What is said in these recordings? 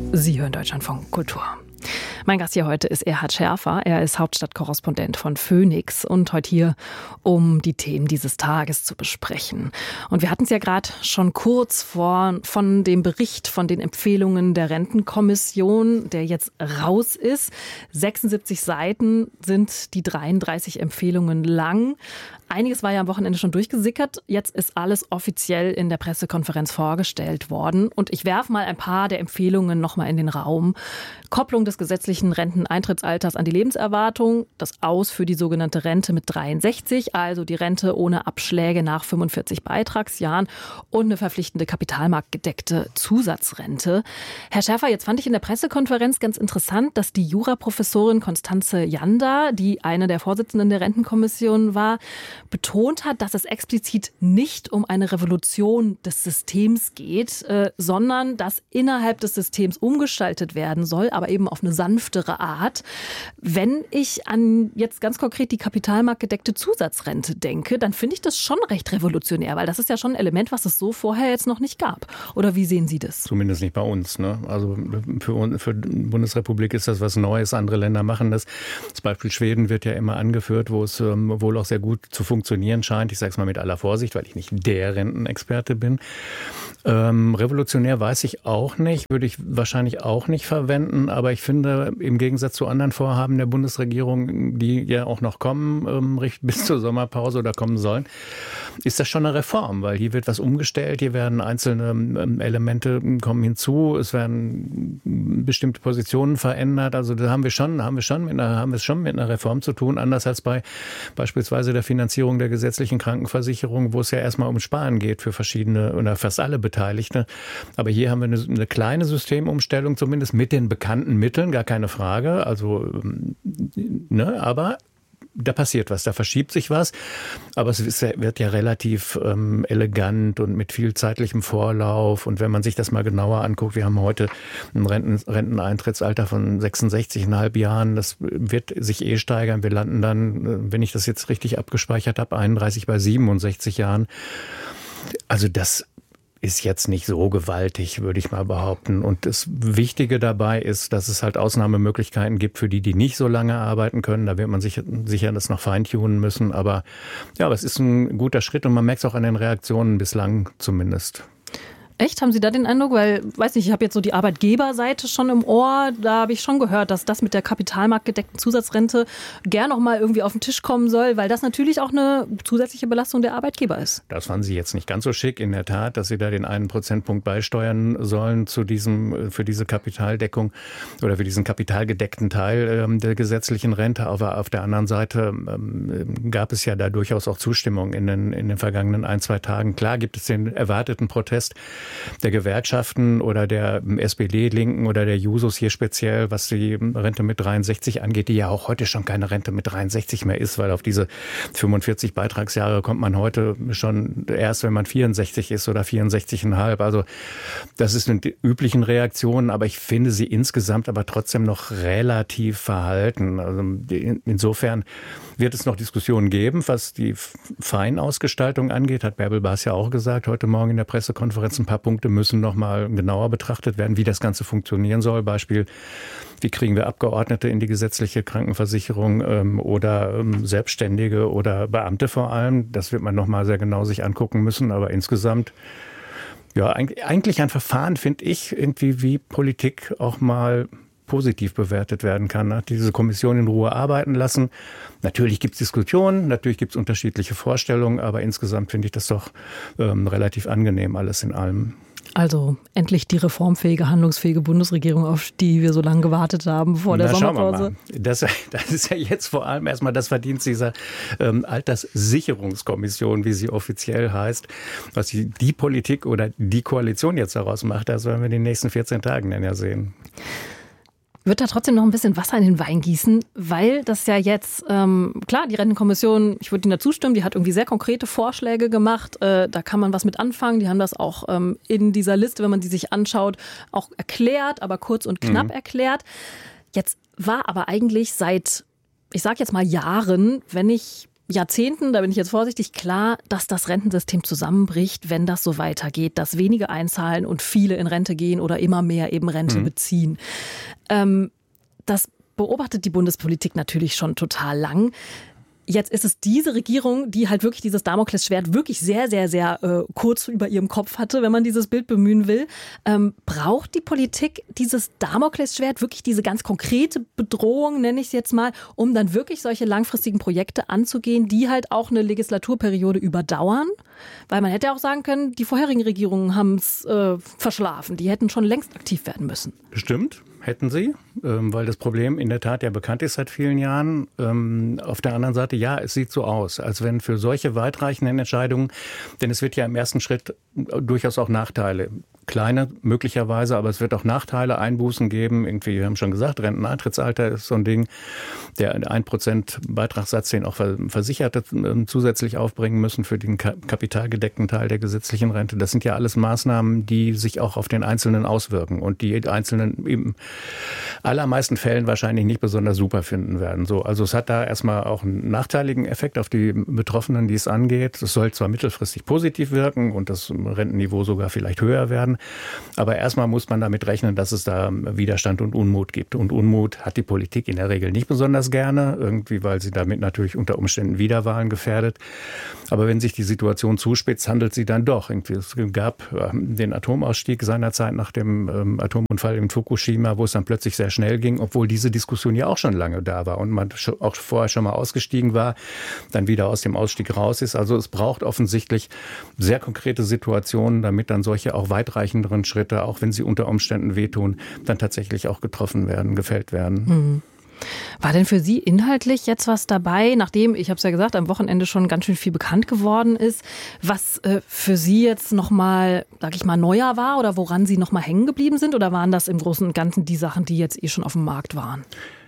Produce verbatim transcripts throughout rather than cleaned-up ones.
Sie hören Deutschlandfunk Kultur. Mein Gast hier heute ist Erhard Schärfer. Er ist Hauptstadtkorrespondent von Phoenix und heute hier, um die Themen dieses Tages zu besprechen. Und wir hatten es ja gerade schon kurz vor, von dem Bericht, von den Empfehlungen der Rentenkommission, der jetzt raus ist. sechsundsiebzig Seiten sind die dreiunddreißig Empfehlungen lang. Einiges war ja am Wochenende schon durchgesickert. Jetzt ist alles offiziell in der Pressekonferenz vorgestellt worden. Und ich werfe mal ein paar der Empfehlungen noch mal in den Raum. Kopplung des gesetzlichen Renteneintrittsalters an die Lebenserwartung, das Aus für die sogenannte Rente mit dreiundsechzig, also die Rente ohne Abschläge nach fünfundvierzig Beitragsjahren und eine verpflichtende kapitalmarktgedeckte Zusatzrente. Herr Schärfer, jetzt fand ich in der Pressekonferenz ganz interessant, dass die Juraprofessorin Constanze Janda, die eine der Vorsitzenden der Rentenkommission war, betont hat, dass es explizit nicht um eine Revolution des Systems geht, äh, sondern dass innerhalb des Systems umgestaltet werden soll, aber eben auf eine sanftere Art. Wenn ich an jetzt ganz konkret die kapitalmarktgedeckte Zusatzrente denke, dann finde ich das schon recht revolutionär, weil das ist ja schon ein Element, was es so vorher jetzt noch nicht gab. Oder wie sehen Sie das? Zumindest nicht bei uns, ne? Also für, für die Bundesrepublik ist das was Neues. Andere Länder machen das. Das Beispiel Schweden wird ja immer angeführt, wo es ähm, wohl auch sehr gut zu funktionieren scheint. Ich sage es mal mit aller Vorsicht, weil ich nicht der Rentenexperte bin. Ähm, revolutionär weiß ich auch nicht, würde ich wahrscheinlich auch nicht verwenden, aber ich finde, im Gegensatz zu anderen Vorhaben der Bundesregierung, die ja auch noch kommen, ähm, bis zur Sommerpause oder kommen sollen, ist das schon eine Reform, weil hier wird was umgestellt, hier werden einzelne ähm, Elemente kommen hinzu, es werden bestimmte Positionen verändert, also da haben wir schon, haben wir schon mit einer, haben wir es schon mit einer Reform zu tun, anders als bei beispielsweise der Finanzierung der gesetzlichen Krankenversicherung, wo es ja erstmal um Sparen geht für verschiedene oder fast alle Beteiligte. Aber hier haben wir eine, eine kleine Systemumstellung, zumindest mit den bekannten Mitteln, gar keine Frage. Also, ne, aber da passiert was, da verschiebt sich was. Aber es ist, wird ja relativ ähm, elegant und mit viel zeitlichem Vorlauf. Und wenn man sich das mal genauer anguckt, wir haben heute ein Renten, Renteneintrittsalter von sechsundsechzig Komma fünf Jahren. Das wird sich eh steigern. Wir landen dann, wenn ich das jetzt richtig abgespeichert habe, einunddreißig bei siebenundsechzig Jahren. Also das ist jetzt nicht so gewaltig, würde ich mal behaupten. Und das Wichtige dabei ist, dass es halt Ausnahmemöglichkeiten gibt für die, die nicht so lange arbeiten können. Da wird man sich sicher das noch feintunen müssen. Aber ja, aber es ist ein guter Schritt und man merkt es auch an den Reaktionen bislang zumindest. Echt? Haben Sie da den Eindruck? Weil, weiß nicht, ich habe jetzt so die Arbeitgeberseite schon im Ohr. Da habe ich schon gehört, dass das mit der kapitalmarktgedeckten Zusatzrente gern noch mal irgendwie auf den Tisch kommen soll, weil das natürlich auch eine zusätzliche Belastung der Arbeitgeber ist. Das fanden Sie jetzt nicht ganz so schick, in der Tat, dass Sie da den einen Prozentpunkt beisteuern sollen zu diesem, für diese Kapitaldeckung oder für diesen kapitalgedeckten Teil ähm, der gesetzlichen Rente. Aber auf der anderen Seite ähm, gab es ja da durchaus auch Zustimmung in den, in den vergangenen ein, zwei Tagen. Klar gibt es den erwarteten Protest der Gewerkschaften oder der S P D-Linken oder der Jusos hier speziell, was die Rente mit dreiundsechzig angeht, die ja auch heute schon keine Rente mit dreiundsechzig mehr ist, weil auf diese fünfundvierzig Beitragsjahre kommt man heute schon erst, wenn man vierundsechzig ist oder vierundsechzig Komma fünf. Also das ist eine üblichen Reaktion, aber ich finde sie insgesamt aber trotzdem noch relativ verhalten. Also insofern wird es noch Diskussionen geben, was die Feinausgestaltung angeht, hat Bärbel Baas ja auch gesagt, heute Morgen in der Pressekonferenz. Ein paar Punkte müssen noch mal genauer betrachtet werden, wie das Ganze funktionieren soll. Beispiel, wie kriegen wir Abgeordnete in die gesetzliche Krankenversicherung ähm, oder ähm, Selbstständige oder Beamte vor allem. Das wird man noch mal sehr genau sich angucken müssen. Aber insgesamt, ja, eigentlich ein Verfahren, finde ich, irgendwie wie Politik auch mal positiv bewertet werden kann. Hat diese Kommission in Ruhe arbeiten lassen. Natürlich gibt es Diskussionen, natürlich gibt es unterschiedliche Vorstellungen, aber insgesamt finde ich das doch ähm, relativ angenehm, alles in allem. Also endlich die reformfähige, handlungsfähige Bundesregierung, auf die wir so lange gewartet haben vor der Na, Sommerpause. Schauen wir mal. Das, das ist ja jetzt vor allem erstmal das Verdienst dieser ähm, Alterssicherungskommission, wie sie offiziell heißt. Was die, die Politik oder die Koalition jetzt daraus macht, das werden wir in den nächsten vierzehn Tagen dann ja sehen. Wird da trotzdem noch ein bisschen Wasser in den Wein gießen, weil das ja jetzt, ähm, klar, die Rentenkommission, ich würde Ihnen da zustimmen, die hat irgendwie sehr konkrete Vorschläge gemacht, äh, da kann man was mit anfangen, die haben das auch ähm, in dieser Liste, wenn man die sich anschaut, auch erklärt, aber kurz und knapp mhm. erklärt. Jetzt war aber eigentlich seit, ich sage jetzt mal Jahren, wenn ich Jahrzehnten, da bin ich jetzt vorsichtig, klar, dass das Rentensystem zusammenbricht, wenn das so weitergeht, dass wenige einzahlen und viele in Rente gehen oder immer mehr eben Rente mhm. beziehen. Ähm, das beobachtet die Bundespolitik natürlich schon total lang. Jetzt ist es diese Regierung, die halt wirklich dieses Damoklesschwert wirklich sehr, sehr, sehr äh, kurz über ihrem Kopf hatte, wenn man dieses Bild bemühen will. Ähm, braucht die Politik dieses Damoklesschwert, wirklich diese ganz konkrete Bedrohung, nenne ich es jetzt mal, um dann wirklich solche langfristigen Projekte anzugehen, die halt auch eine Legislaturperiode überdauern? Weil man hätte auch sagen können, die vorherigen Regierungen haben es äh, verschlafen. Die hätten schon längst aktiv werden müssen. Stimmt. Hätten sie, weil das Problem in der Tat ja bekannt ist seit vielen Jahren. Auf der anderen Seite, ja, es sieht so aus, als wenn für solche weitreichenden Entscheidungen, denn es wird ja im ersten Schritt durchaus auch Nachteile. Kleine möglicherweise, aber es wird auch Nachteile, Einbußen geben. Irgendwie, wir haben schon gesagt, Renteneintrittsalter ist so ein Ding. Der ein Prozent Beitragssatz, den auch Versicherte zusätzlich aufbringen müssen für den kapitalgedeckten Teil der gesetzlichen Rente. Das sind ja alles Maßnahmen, die sich auch auf den Einzelnen auswirken und die Einzelnen im allermeisten Fällen wahrscheinlich nicht besonders super finden werden. So, also es hat da erstmal auch einen nachteiligen Effekt auf die Betroffenen, die es angeht. Es soll zwar mittelfristig positiv wirken und das Rentenniveau sogar vielleicht höher werden, aber erstmal muss man damit rechnen, dass es da Widerstand und Unmut gibt. Und Unmut hat die Politik in der Regel nicht besonders gerne, irgendwie, weil sie damit natürlich unter Umständen Wiederwahlen gefährdet. Aber wenn sich die Situation zuspitzt, handelt sie dann doch. Irgendwie, es gab den Atomausstieg seinerzeit nach dem Atomunfall in Fukushima, wo es dann plötzlich sehr schnell ging, obwohl diese Diskussion ja auch schon lange da war und man auch vorher schon mal ausgestiegen war, dann wieder aus dem Ausstieg raus ist. Also es braucht offensichtlich sehr konkrete Situationen, damit dann solche auch weitreichenden Schritte, auch wenn sie unter Umständen wehtun, dann tatsächlich auch getroffen werden, gefällt werden. Mhm. War denn für Sie inhaltlich jetzt was dabei, nachdem, ich habe es ja gesagt, am Wochenende schon ganz schön viel bekannt geworden ist, was äh, für Sie jetzt nochmal, sag ich mal, neuer war oder woran Sie nochmal hängen geblieben sind? Oder waren das im Großen und Ganzen die Sachen, die jetzt eh schon auf dem Markt waren?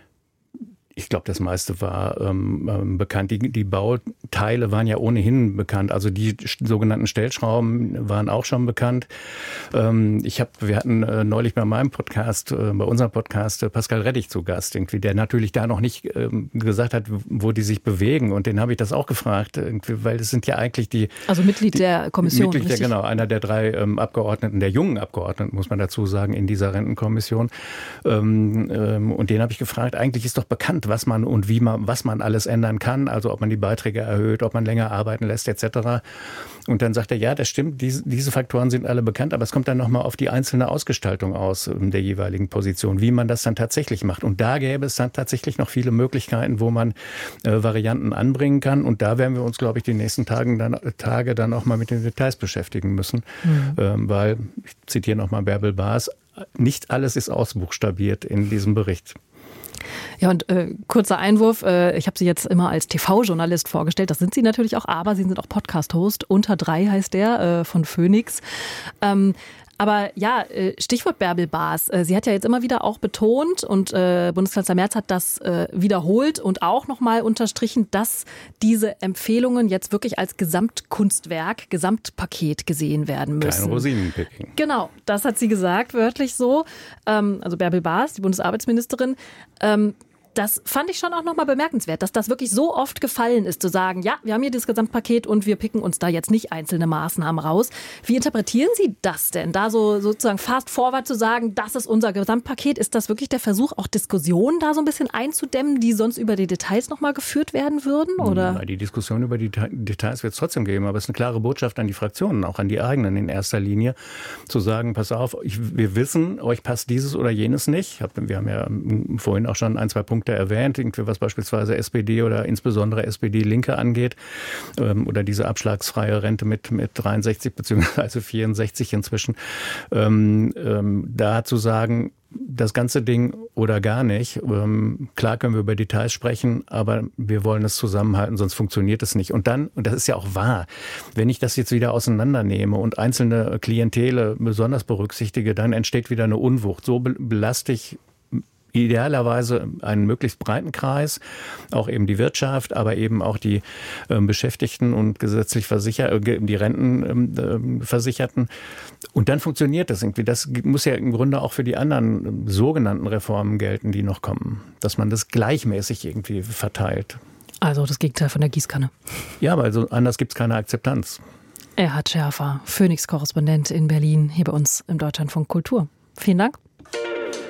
Ich glaube, das meiste war ähm, bekannt. Die, die Bauteile waren ja ohnehin bekannt. Also die sogenannten Stellschrauben waren auch schon bekannt. Ähm, ich habe, wir hatten äh, neulich bei meinem Podcast, äh, bei unserem Podcast, äh, Pascal Rettich zu Gast, irgendwie, der natürlich da noch nicht ähm, gesagt hat, wo die sich bewegen. Und den habe ich das auch gefragt, irgendwie, weil das sind ja eigentlich die... Also Mitglied die, der Kommission, Mitglied richtig? Der, genau, einer der drei ähm, Abgeordneten, der jungen Abgeordneten, muss man dazu sagen, in dieser Rentenkommission. Ähm, ähm, und den habe ich gefragt, eigentlich ist doch bekannt, was man und wie man, was man alles ändern kann, also ob man die Beiträge erhöht, ob man länger arbeiten lässt, et cetera. Und dann sagt er, ja, das stimmt, diese, diese Faktoren sind alle bekannt, aber es kommt dann nochmal auf die einzelne Ausgestaltung aus der jeweiligen Position, wie man das dann tatsächlich macht. Und da gäbe es dann tatsächlich noch viele Möglichkeiten, wo man äh, Varianten anbringen kann. Und da werden wir uns, glaube ich, die nächsten Tagen dann, Tage dann auch mal mit den Details beschäftigen müssen. Mhm. Ähm, weil, ich zitiere nochmal Bärbel Baas, nicht alles ist ausbuchstabiert in diesem Bericht. Ja, und äh, kurzer Einwurf, äh, ich habe Sie jetzt immer als T V-Journalist vorgestellt, das sind Sie natürlich auch, aber Sie sind auch Podcast-Host, Unter drei heißt der, äh, von Phoenix. Ähm, Aber ja, Stichwort Bärbel Baas. Sie hat ja jetzt immer wieder auch betont und äh, Bundeskanzler Merz hat das äh, wiederholt und auch nochmal unterstrichen, dass diese Empfehlungen jetzt wirklich als Gesamtkunstwerk, Gesamtpaket gesehen werden müssen. Kein Rosinenpicking. Genau, das hat sie gesagt, wörtlich so. Ähm, also Bärbel Baas, die Bundesarbeitsministerin. Ähm, Das fand ich schon auch nochmal bemerkenswert, dass das wirklich so oft gefallen ist, zu sagen, ja, wir haben hier das Gesamtpaket und wir picken uns da jetzt nicht einzelne Maßnahmen raus. Wie interpretieren Sie das denn? Da so sozusagen fast forward zu sagen, das ist unser Gesamtpaket, ist das wirklich der Versuch, auch Diskussionen da so ein bisschen einzudämmen, die sonst über die Details nochmal geführt werden würden? Oder? Ja, die Diskussion über die Details wird es trotzdem geben, aber es ist eine klare Botschaft an die Fraktionen, auch an die eigenen in erster Linie, zu sagen, pass auf, ich, wir wissen, euch passt dieses oder jenes nicht. Wir haben ja vorhin auch schon ein, zwei Punkte erwähnt, irgendwie was beispielsweise S P D oder insbesondere S P D-Linke angeht, ähm, oder diese abschlagsfreie Rente mit, mit dreiundsechzig beziehungsweise vierundsechzig inzwischen, ähm, ähm, da zu sagen, das ganze Ding oder gar nicht. Ähm, klar können wir über Details sprechen, aber wir wollen es zusammenhalten, sonst funktioniert es nicht. Und dann, und das ist ja auch wahr, wenn ich das jetzt wieder auseinandernehme und einzelne Klientele besonders berücksichtige, dann entsteht wieder eine Unwucht. So belaste ich idealerweise einen möglichst breiten Kreis, auch eben die Wirtschaft, aber eben auch die äh, Beschäftigten und gesetzlich Versicher- äh, die Rentenversicherten. Äh, und dann funktioniert das irgendwie. Das muss ja im Grunde auch für die anderen sogenannten Reformen gelten, die noch kommen, dass man das gleichmäßig irgendwie verteilt. Also das Gegenteil von der Gießkanne. Ja, aber also anders gibt es keine Akzeptanz. Erhard Schärfer, Phoenix-Korrespondent in Berlin, hier bei uns im Deutschlandfunk Kultur. Vielen Dank.